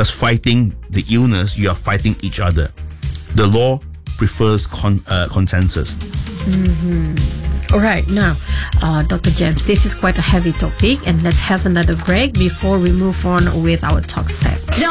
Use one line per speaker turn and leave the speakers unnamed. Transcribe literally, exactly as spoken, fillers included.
just fighting the illness, you are fighting each other. The law prefers con- uh, consensus.
Mm-hmm. All right, now, uh, Doctor James, this is quite a heavy topic, and let's have another break before we move on with our talk set.